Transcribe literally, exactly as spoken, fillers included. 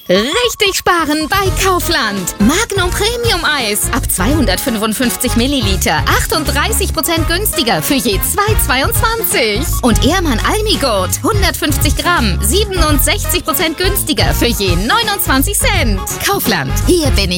Richtig sparen bei Kaufland. Magnum Premium Eis ab zweihundertfünfundfünfzig Milliliter. achtunddreißig Prozent günstiger für je zwei Euro zweiundzwanzig. Und Ehrmann Almigurt hundertfünfzig Gramm. siebenundsechzig Prozent günstiger für je neunundzwanzig Cent. Kaufland. Hier bin ich